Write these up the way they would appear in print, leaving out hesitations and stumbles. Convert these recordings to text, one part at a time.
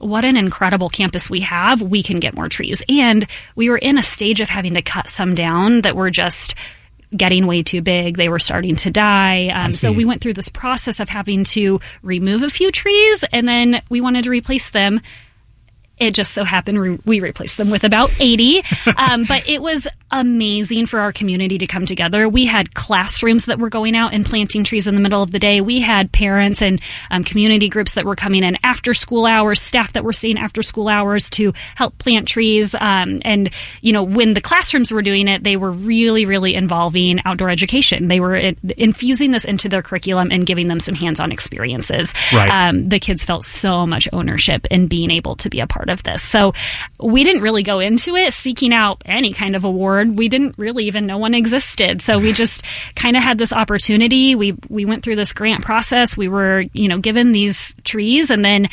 what an incredible campus we have. We can get more trees. And we were in a stage of having to cut some down that were just getting way too big. They were starting to die. So we went through this process of having to remove a few trees, and then we wanted to replace them. It just so happened we replaced them with about 80. But it was amazing for our community to come together. We had classrooms that were going out and planting trees in the middle of the day. We had parents and community groups that were coming in after school hours, staff that were staying after school hours to help plant trees. And, you know, when the classrooms were doing it, they were really, really involving outdoor education. They were infusing this into their curriculum and giving them some hands-on experiences. Right. The kids felt so much ownership in being able to be a part of this. So we didn't really go into it seeking out any kind of award. We didn't really even know one existed. So we just kind of had this opportunity. We went through this grant process. We were, you know, given these trees, and then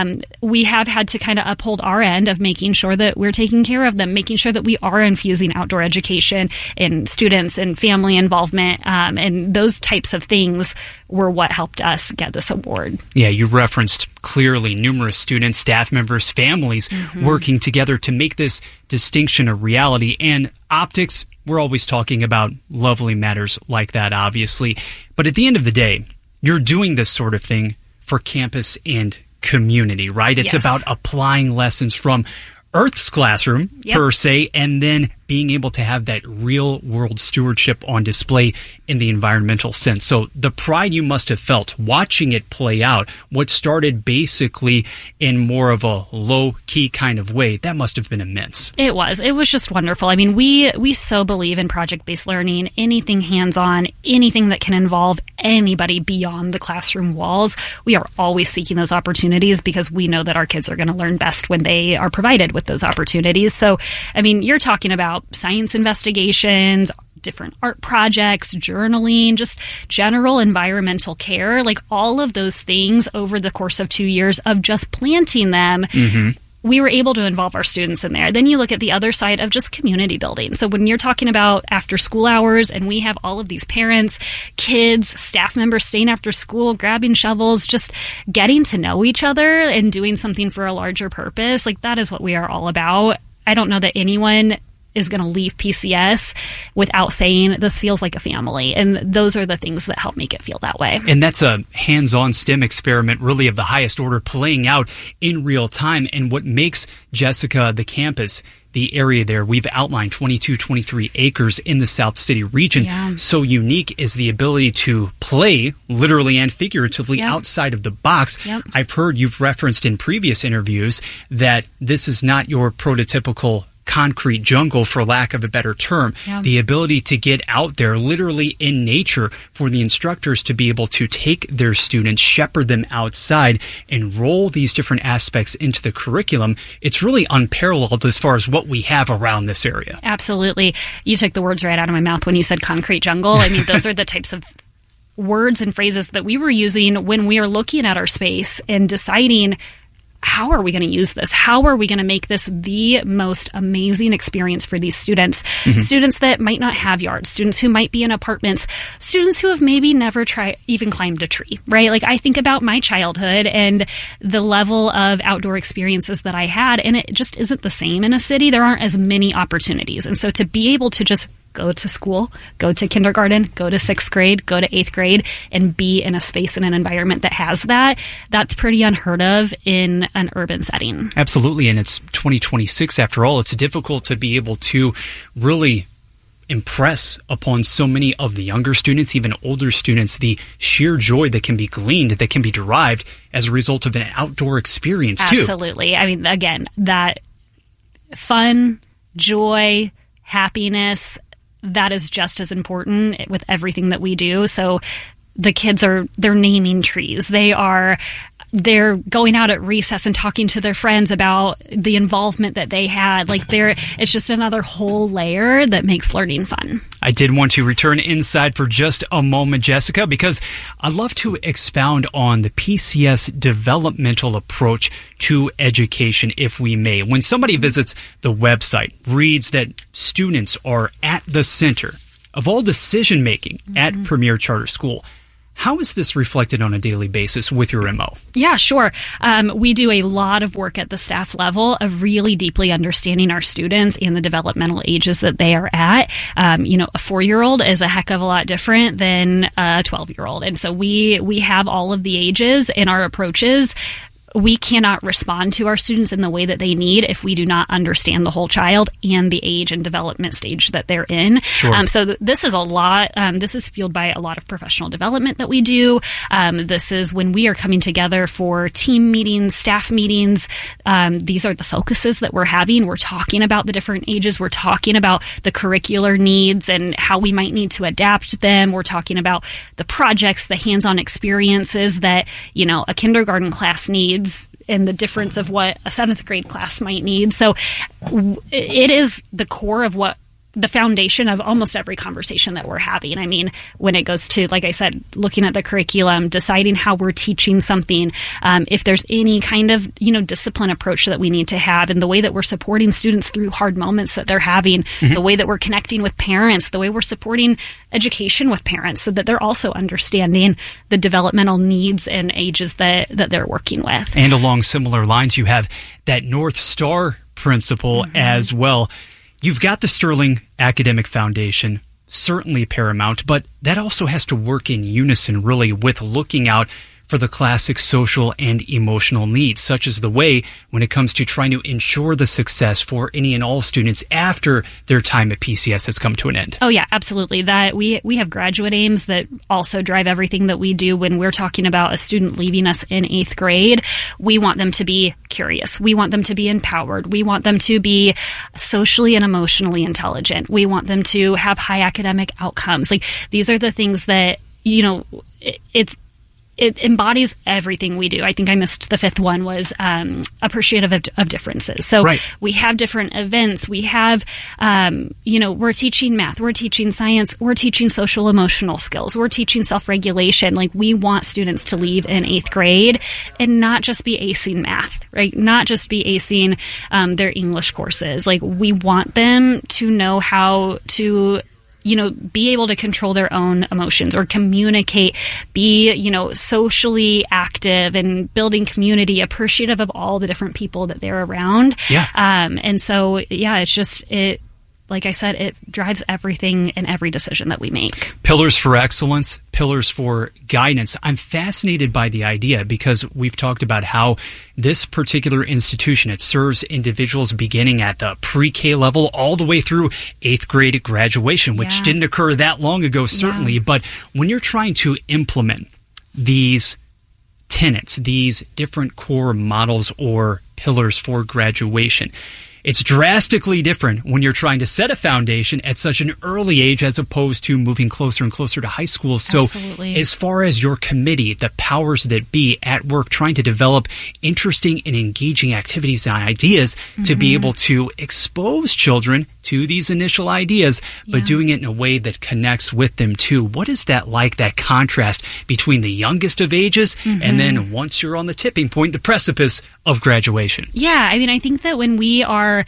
we have had to kind of uphold our end of making sure that we're taking care of them, making sure that we are infusing outdoor education in students and family involvement, and those types of things were what helped us get this award. Yeah, you referenced clearly numerous students, staff members, families working together to make this distinction a reality. And optics, we're always talking about lovely matters like that, obviously. But at the end of the day, you're doing this sort of thing for campus and community, right? It's about applying lessons from Earth's classroom, per se, and then being able to have that real world stewardship on display in the environmental sense. So the pride you must have felt watching it play out, what started basically in more of a low-key kind of way, that must have been immense. It was just wonderful. I mean, we so believe in project-based learning, anything hands-on, anything that can involve anybody beyond the classroom walls. We are always seeking those opportunities because we know that our kids are going to learn best when they are provided with those opportunities. So, I mean, you're talking about science investigations, different art projects, journaling, just general environmental care, like all of those things over the course of 2 years of just planting them. We were able to involve our students in there. Then you look at the other side of just community building. So when you're talking about after school hours and we have all of these parents, kids, staff members staying after school, grabbing shovels, just getting to know each other and doing something for a larger purpose, like that is what we are all about. I don't know that anyone is going to leave PCS without saying this feels like a family. And those are the things that help make it feel that way. And that's a hands-on STEM experiment really of the highest order playing out in real time. And what makes Jessica, the campus, the area there, we've outlined 23 acres in the South City region, so unique is the ability to play literally and figuratively outside of the box. I've heard you've referenced in previous interviews that this is not your prototypical concrete jungle, for lack of a better term. The ability to get out there literally in nature for the instructors to be able to take their students, shepherd them outside, and roll these different aspects into the curriculum. It's really unparalleled as far as what we have around this area. Absolutely. You took the words right out of my mouth when you said concrete jungle. I mean, those are the types of words and phrases that we were using when we are looking at our space and deciding, how are we going to use this? How are we going to make this the most amazing experience for these students? Students that might not have yards, students who might be in apartments, students who have maybe never even climbed a tree, right? Like I think about my childhood and the level of outdoor experiences that I had, and it just isn't the same in a city. There aren't as many opportunities. And so to be able to just go to school, go to kindergarten, go to 6th grade, go to 8th grade, and be in a space and an environment that has that, that's pretty unheard of in an urban setting. Absolutely. And it's 2026 after all. It's difficult to be able to really impress upon so many of the younger students, even older students, the sheer joy that can be gleaned, that can be derived as a result of an outdoor experience too. Absolutely. I mean, again, that fun, joy, happiness, that is just as important with everything that we do. So the kids they're naming trees. They're going out at recess and talking to their friends about the involvement that they had. Like it's just another whole layer that makes learning fun. I did want to return inside for just a moment, Jessica, because I'd love to expound on the PCS developmental approach to education, if we may. When somebody visits the website, reads that students are at the center of all decision-making at Premier Charter School, How is this reflected on a daily basis with your MO? Yeah, sure. We do a lot of work at the staff level of really deeply understanding our students and the developmental ages that they are at. A 4-year-old is a heck of a lot different than a 12-year-old. And so we have all of the ages in our approaches. We cannot respond to our students in the way that they need if we do not understand the whole child and the age and development stage that they're in. Sure. This is a lot. This is fueled by a lot of professional development that we do. This is when we are coming together for team meetings, staff meetings. These are the focuses that we're having. We're talking about the different ages. We're talking about the curricular needs and how we might need to adapt them. We're talking about the projects, the hands-on experiences that, a kindergarten class needs, and the difference of what a 7th grade class might need. So it is the core of what the foundation of almost every conversation that we're having. I mean, when it goes to, like I said, looking at the curriculum, deciding how we're teaching something, if there's any kind of, discipline approach that we need to have, and the way that we're supporting students through hard moments that they're having, the way that we're connecting with parents, the way we're supporting education with parents so that they're also understanding the developmental needs and ages that they're working with. And along similar lines, you have that North Star principle as well. You've got the Sterling Academic Foundation, certainly paramount, but that also has to work in unison, really, with looking out for the classic social and emotional needs, such as the way when it comes to trying to ensure the success for any and all students after their time at PCS has come to an end. Oh, yeah, absolutely. That we have graduate aims that also drive everything that we do. When we're talking about a student leaving us in 8th grade, we want them to be curious. We want them to be empowered. We want them to be socially and emotionally intelligent. We want them to have high academic outcomes. Like, these are the things that, it embodies everything we do. I think I missed the 5th one was appreciative of differences. So we have different events. We have, we're teaching math. We're teaching science. We're teaching social emotional skills. We're teaching self-regulation. Like, we want students to leave in 8th grade and not just be acing math, right? Not just be acing their English courses. Like, we want them to know how to be able to control their own emotions or communicate, be, socially active and building community, appreciative of all the different people that they're around. Yeah. And so, it's just, like I said, it drives everything and every decision that we make. Pillars for excellence, pillars for guidance. I'm fascinated by the idea because we've talked about how this particular institution, it serves individuals beginning at the pre-K level all the way through 8th grade graduation, which didn't occur that long ago, certainly. Yeah. But when you're trying to implement these tenets, these different core models or pillars for graduation, it's drastically different when you're trying to set a foundation at such an early age as opposed to moving closer and closer to high school. So as far as your committee, the powers that be at work trying to develop interesting and engaging activities and ideas to be able to expose children to these initial ideas, but doing it in a way that connects with them too. What is that like, that contrast between the youngest of ages and then once you're on the tipping point, the precipice of graduation? Yeah, I mean, I think that when we're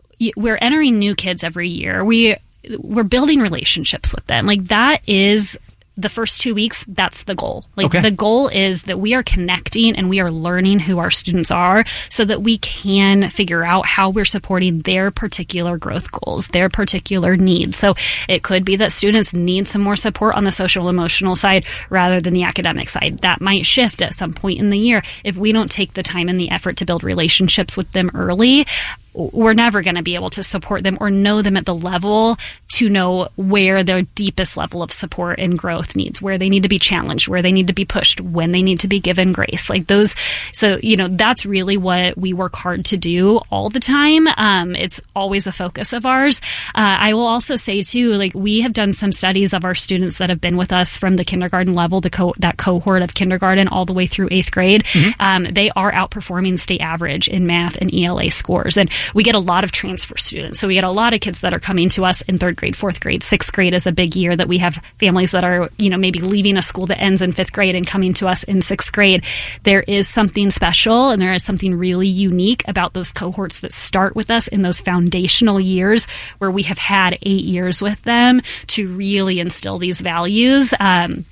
entering new kids every year, we're building relationships with them. Like, that is the first 2 weeks, that's the goal. Like, the goal is that we are connecting and we are learning who our students are so that we can figure out how we're supporting their particular growth goals, their particular needs. So it could be that students need some more support on the social emotional side rather than the academic side. That might shift at some point in the year. If we don't take the time and the effort to build relationships with them early, we're never going to be able to support them or know them at the level to know where their deepest level of support and growth needs, where they need to be challenged, where they need to be pushed, when they need to be given grace. Like those. So, that's really what we work hard to do all the time. It's always a focus of ours. I will also say too, like, we have done some studies of our students that have been with us from the kindergarten level, that cohort of kindergarten all the way through 8th grade. They are outperforming state average in math and ELA scores. And we get a lot of transfer students. So we get a lot of kids that are coming to us in 3rd grade, 4th grade. 6th grade is a big year that we have families that are, maybe leaving a school that ends in 5th grade and coming to us in 6th grade. There is something special and there is something really unique about those cohorts that start with us in those foundational years where we have had 8 years with them to really instill these values.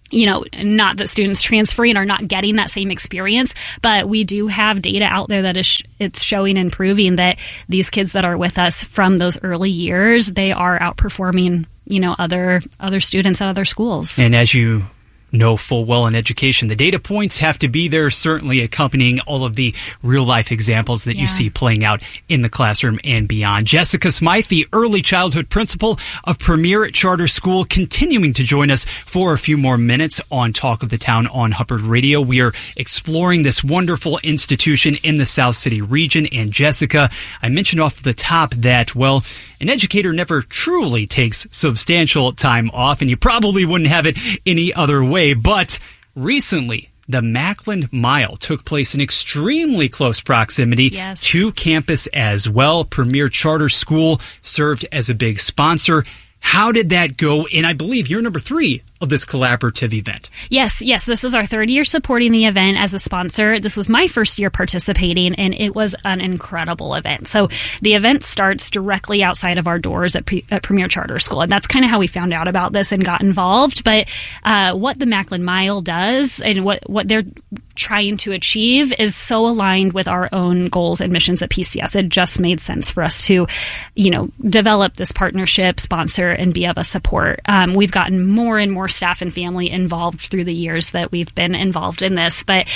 not that students transferring are not getting that same experience, but we do have data out there that it's showing and proving that these kids that are with us from those early years, they are outperforming, other students at other schools. And as you know full well in education, the data points have to be there, certainly accompanying all of the real-life examples that you see playing out in the classroom and beyond. Jessica Smythe, the early childhood principal of Premier Charter School, continuing to join us for a few more minutes on Talk of the Town on Hubbard Radio. We are exploring this wonderful institution in the South City region. And Jessica, I mentioned off the top that, well, an educator never truly takes substantial time off, and you probably wouldn't have it any other way. But recently, the Mackland Mile took place in extremely close proximity to campus as well. Premier Charter School served as a big sponsor. How did that go? And I believe you're number 3 of this collaborative event. Yes. This is our 3rd year supporting the event as a sponsor. This was my first year participating, and it was an incredible event. So the event starts directly outside of our doors at Premier Charter School, and that's kind of how we found out about this and got involved. But what the Mackland Mile does and what they're trying to achieve is so aligned with our own goals and missions at PCS. It just made sense for us to, develop this partnership, sponsor, and be of a support. We've gotten more and more staff and family involved through the years that we've been involved in this. But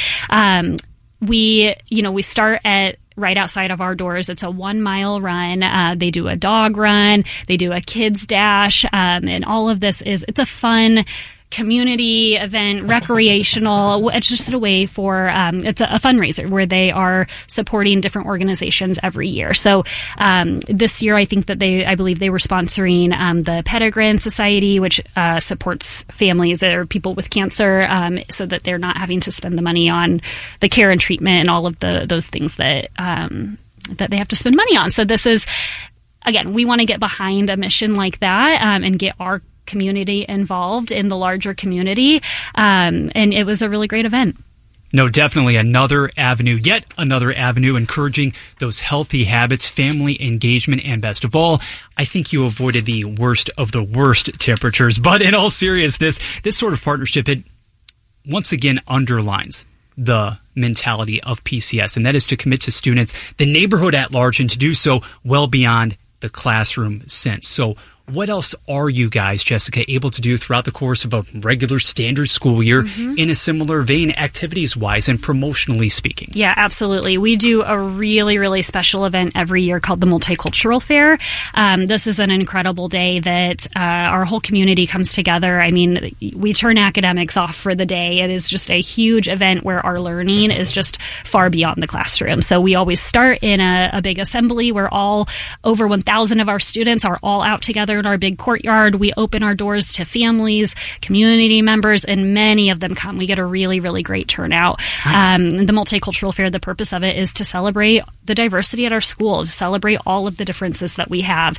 we start at right outside of our doors. It's a 1 mile run. They do a dog run. They do a kids dash. And all of this it's a fun community event, recreational. It's just a way for, it's a fundraiser where they are supporting different organizations every year. So this year, I believe they were sponsoring the Pettigrew Society, which supports families or people with cancer, so that they're not having to spend the money on the care and treatment and all of those things that they have to spend money on. So this is, again, we want to get behind a mission like that and get our community involved in the larger community. And it was a really great event. No, definitely yet another avenue, encouraging those healthy habits, family engagement, and best of all, I think you avoided the worst of the worst temperatures. But in all seriousness, this sort of partnership, it once again underlines the mentality of PCS, and that is to commit to students, the neighborhood at large, and to do so well beyond the classroom sense. So what else are you guys, Jessica, able to do throughout the course of a regular standard school year in a similar vein, activities-wise and promotionally speaking? Yeah, absolutely. We do a really, really special event every year called the Multicultural Fair. This is an incredible day that our whole community comes together. I mean, we turn academics off for the day. It is just a huge event where our learning is just far beyond the classroom. So we always start in a big assembly where over 1,000 of our students are all out together in our big courtyard. We open our doors to families, community members, and many of them come. We get a really, really great turnout. Nice. The Multicultural Fair, the purpose of it is to celebrate the diversity at our school, to celebrate all of the differences that we have.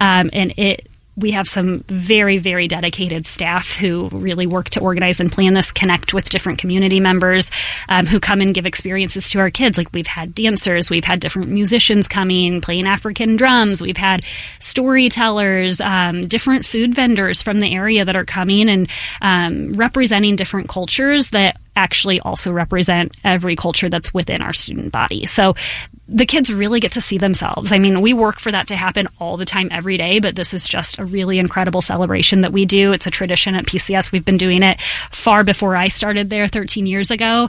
We have some very, very dedicated staff who really work to organize and plan this, connect with different community members who come and give experiences to our kids. Like, we've had dancers, we've had different musicians coming, playing African drums, we've had storytellers, different food vendors from the area that are coming and representing different cultures that actually also represent every culture that's within our student body. So the kids really get to see themselves. I mean, we work for that to happen all the time, every day, but this is just a really incredible celebration that we do. It's a tradition at PCS. We've been doing it far before I started there 13 years ago.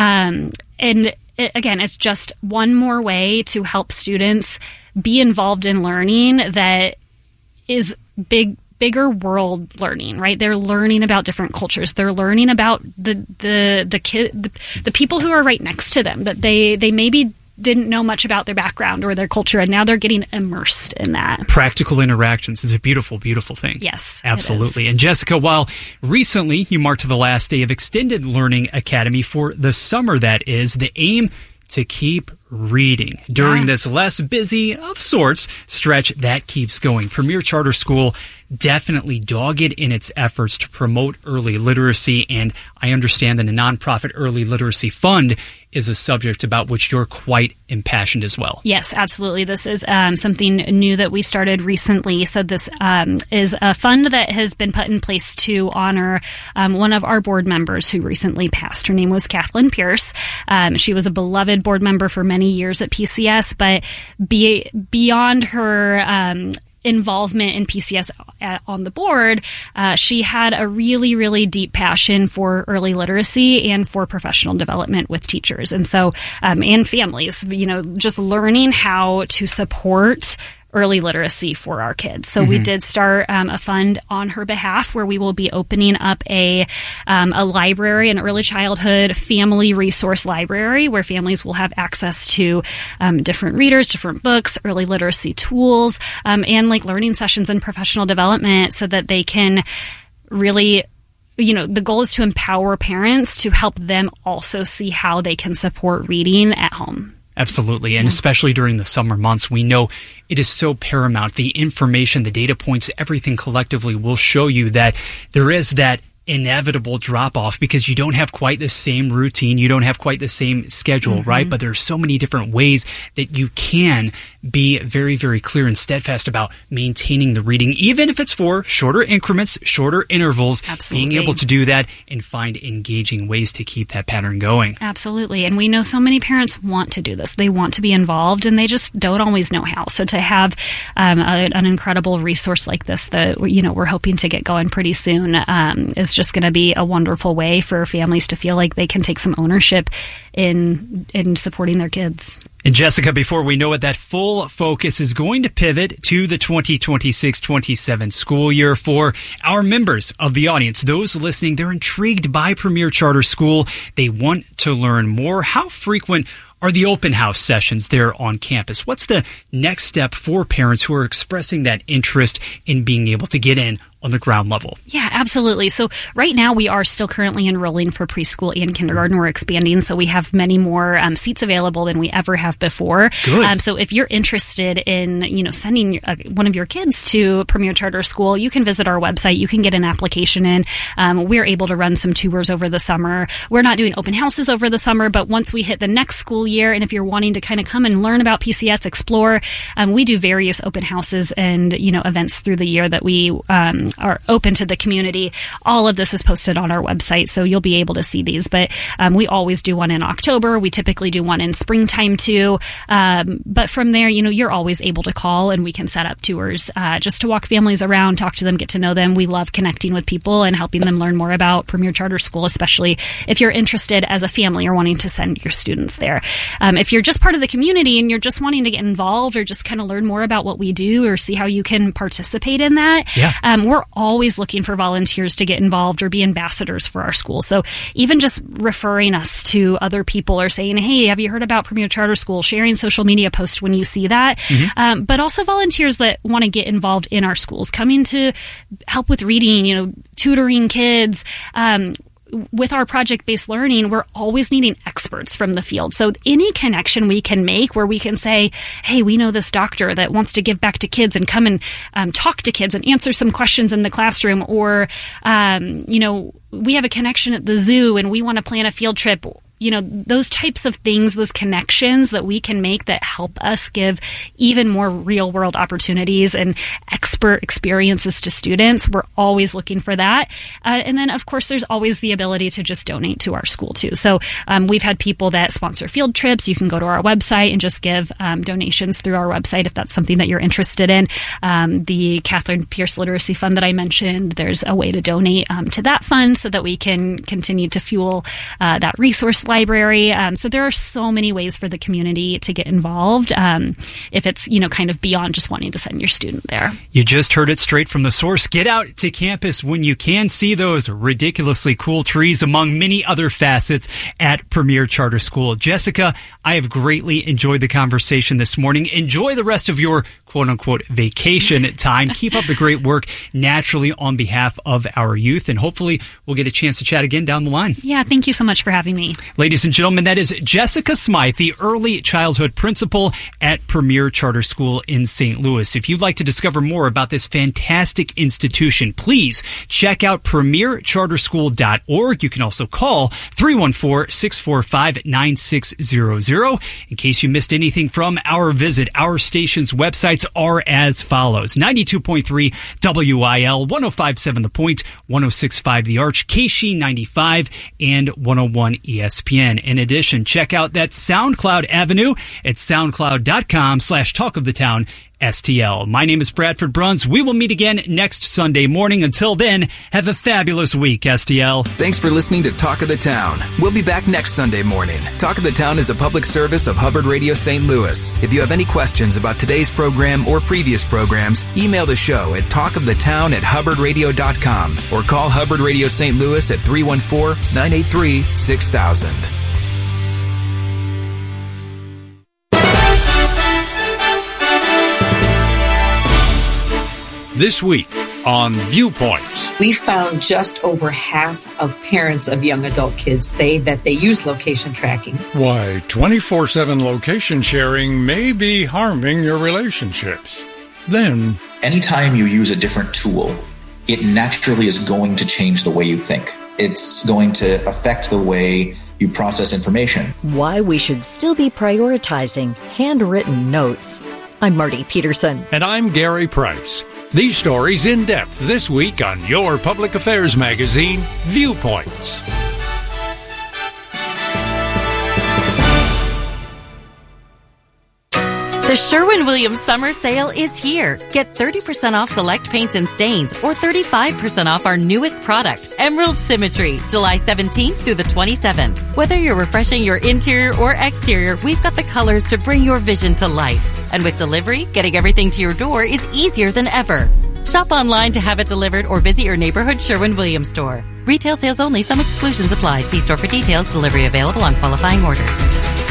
Again, it's just one more way to help students be involved in learning that is bigger world learning, right? They're learning about different cultures. They're learning about the people who are right next to them, that they maybe didn't know much about their background or their culture, and now they're getting immersed in that. Practical interactions is a beautiful, beautiful thing. Yes, absolutely. And Jessica, while recently you marked the last day of Extended Learning Academy for the summer, that is, the aim to keep reading during this less busy of sorts stretch that keeps going. Premier Charter School definitely dogged in its efforts to promote early literacy, and I understand that a nonprofit early literacy fund is a subject about which you're quite impassioned as well. Yes, absolutely. This is something new that we started recently. So this is a fund that has been put in place to honor one of our board members who recently passed. Her name was Kathleen Pierce. She was a beloved board member for many years at PCS, but beyond her involvement in PCS on the board, she had a really, really deep passion for early literacy and for professional development with teachers. And so, and families, just learning how to support early literacy for our kids. So we did start a fund on her behalf where we will be opening up a library, an early childhood family resource library where families will have access to different readers, different books, early literacy tools, and like learning sessions and professional development so that they can really the goal is to empower parents to help them also see how they can support reading at home. Absolutely. And especially during the summer months, we know it is so paramount. The information, the data points, everything collectively will show you that there is that inevitable drop-off because you don't have quite the same routine, you don't have quite the same schedule, right? But there are so many different ways that you can be very, very clear and steadfast about maintaining the reading, even if it's for shorter increments, shorter intervals. Absolutely. Being able to do that and find engaging ways to keep that pattern going. Absolutely. And we know so many parents want to do this. They want to be involved and they just don't always know how. So to have an incredible resource like this that, we're hoping to get going pretty soon is just going to be a wonderful way for families to feel like they can take some ownership in supporting their kids. And Jessica, before we know it, that full focus is going to pivot to the 2026-27 school year. For our members of the audience, those listening, they're intrigued by Premier Charter School. They want to learn more. How frequent are the open house sessions there on campus? What's the next step for parents who are expressing that interest in being able to get in on the ground level? Yeah, absolutely. So right now we are still currently enrolling for preschool and kindergarten. We're expanding, so we have many more seats available than we ever have before. Good. So if you're interested in, sending one of your kids to Premier Charter School, you can visit our website. You can get an application in. We're able to run some tours over the summer. We're not doing open houses over the summer, but once we hit the next school year, and if you're wanting to kind of come and learn about PCS, explore, we do various open houses and, events through the year that we are open to the community. All of this is posted on our website, so you'll be able to see these. But we always do one in October. We typically do one in springtime too. But from there, you're always able to call and we can set up tours just to walk families around, talk to them, get to know them. We love connecting with people and helping them learn more about Premier Charter School, especially if you're interested as a family or wanting to send your students there. If you're just part of the community and you're just wanting to get involved or just kind of learn more about what we do or see how you can participate in that, we're always looking for volunteers to get involved or be ambassadors for our school. So even just referring us to other people or saying, hey, have you heard about Premier Charter School? Sharing social media posts when you see that. But also volunteers that want to get involved in our schools, coming to help with reading, tutoring kids. With our project-based learning, we're always needing experts from the field. So any connection we can make where we can say, hey, we know this doctor that wants to give back to kids and come and talk to kids and answer some questions in the classroom, or, we have a connection at the zoo and we want to plan a field trip. Those types of things, those connections that we can make that help us give even more real world opportunities and expert experiences to students. We're always looking for that. And then, of course, there's always the ability to just donate to our school, too. So we've had people that sponsor field trips. You can go to our website and just give donations through our website if that's something that you're interested in. The Kathleen Pierce Literacy Fund that I mentioned, there's a way to donate to that fund so that we can continue to fuel that resource library. So there are so many ways for the community to get involved if it's, kind of beyond just wanting to send your student there. You just heard it straight from the source. Get out to campus when you can. See those ridiculously cool trees among many other facets at Premier Charter School. Jessica, I have greatly enjoyed the conversation this morning. Enjoy the rest of your quote-unquote vacation time. Keep up the great work naturally on behalf of our youth, and hopefully we'll get a chance to chat again down the line. Yeah, thank you so much for having me. Ladies and gentlemen, that is Jessica Smythe, the early childhood principal at Premier Charter School in St. Louis. If you'd like to discover more about this fantastic institution, please check out premiercharterschool.org. You can also call 314-645-9600. In case you missed anything from our visit, our station's websites are as follows: 92.3 WIL, 105.7 The Point, 106.5 The Arch, KSHE 95, and 101 ESPN. In addition, check out that SoundCloud avenue at soundcloud.com/talkofthetown STL. My name is Bradford Bruns. We will meet again next Sunday morning. Until then, have a fabulous week, STL. Thanks for listening to Talk of the Town. We'll be back next Sunday morning. Talk of the Town is a public service of Hubbard Radio St. Louis. If you have any questions about today's program or previous programs, email the show at talkofthetown@hubbardradio.com or call Hubbard Radio St. Louis at 314-983-6000. This week on Viewpoints. We found just over half of parents of young adult kids say that they use location tracking. Why 24/7 location sharing may be harming your relationships. Then, anytime you use a different tool, it naturally is going to change the way you think. It's going to affect the way you process information. Why we should still be prioritizing handwritten notes. I'm Marty Peterson. And I'm Gary Price. These stories in depth this week on your public affairs magazine, Viewpoints. The Sherwin-Williams Summer Sale is here. Get 30% off select paints and stains or 35% off our newest product, Emerald Symmetry, July 17th through the 27th. Whether you're refreshing your interior or exterior, we've got the colors to bring your vision to life. And with delivery, getting everything to your door is easier than ever. Shop online to have it delivered or visit your neighborhood Sherwin-Williams store. Retail sales only. Some exclusions apply. See store for details. Delivery available on qualifying orders.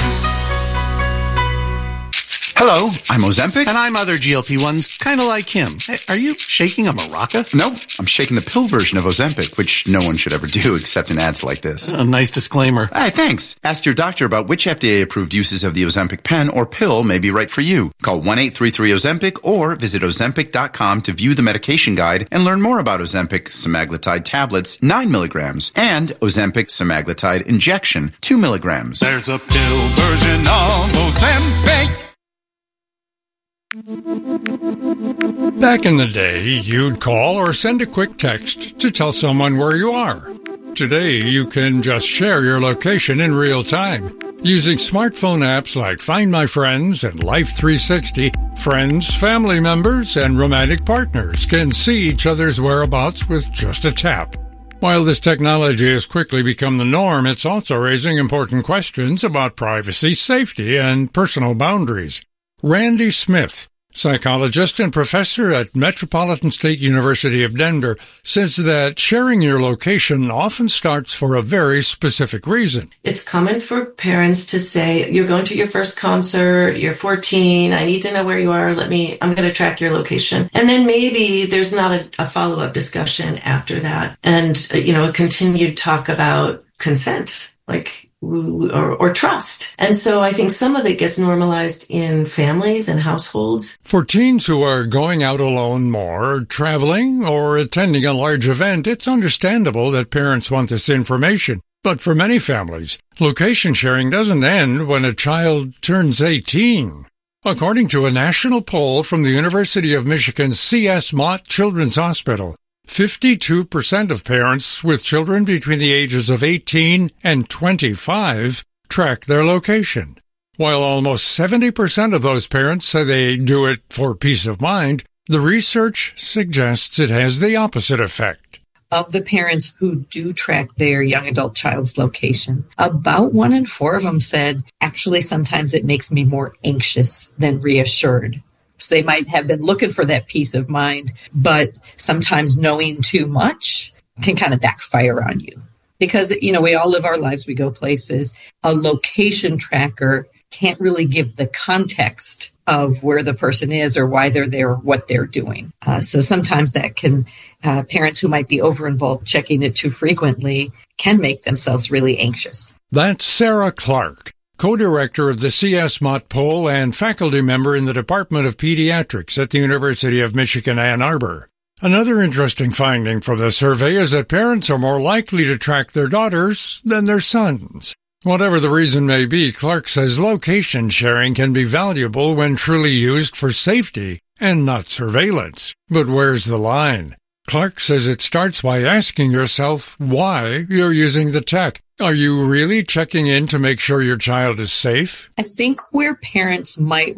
Hello, I'm Ozempic. And I'm other GLP-1s, kind of like him. Hey, are you shaking a maraca? No, I'm shaking the pill version of Ozempic, which no one should ever do except in ads like this. A nice disclaimer. Hey, thanks. Ask your doctor about which FDA-approved uses of the Ozempic pen or pill may be right for you. Call 1-833-OZEMPIC or visit Ozempic.com to view the medication guide and learn more about Ozempic semaglutide tablets, 9 milligrams, and Ozempic semaglutide injection, 2 milligrams. There's a pill version of Ozempic. Back in the day, you'd call or send a quick text to tell someone where you are. Today, you can just share your location in real time. Using smartphone apps like Find My Friends and Life 360, friends, family members, and romantic partners can see each other's whereabouts with just a tap. While this technology has quickly become the norm, it's also raising important questions about privacy, safety, and personal boundaries. Randy Smith, psychologist and professor at Metropolitan State University of Denver, says that sharing your location often starts for a very specific reason. It's common for parents to say, you're going to your first concert, you're 14, I need to know where you are, I'm going to track your location. And then maybe there's not a follow-up discussion after that. And, a continued talk about consent, or trust. And so I think some of it gets normalized in families and households. For teens who are going out alone more, traveling, or attending a large event, it's understandable that parents want this information. But for many families, location sharing doesn't end when a child turns 18. According to a national poll from the University of Michigan's C.S. Mott Children's Hospital, 52% of parents with children between the ages of 18 and 25 track their location. While almost 70% of those parents say they do it for peace of mind, the research suggests it has the opposite effect. Of the parents who do track their young adult child's location, about 1 in 4 of them said, actually, sometimes it makes me more anxious than reassured. So they might have been looking for that peace of mind, but sometimes knowing too much can kind of backfire on you. Because, we all live our lives, we go places. A location tracker can't really give the context of where the person is or why they're there, or what they're doing. So sometimes that can, parents who might be over-involved checking it too frequently can make themselves really anxious. That's Sarah Clark, co-director of the CS Mott poll and faculty member in the Department of Pediatrics at the University of Michigan, Ann Arbor. Another interesting finding from the survey is that parents are more likely to track their daughters than their sons. Whatever the reason may be, Clark says location sharing can be valuable when truly used for safety and not surveillance. But where's the line? Clark says it starts by asking yourself why you're using the tech. Are you really checking in to make sure your child is safe? I think where parents might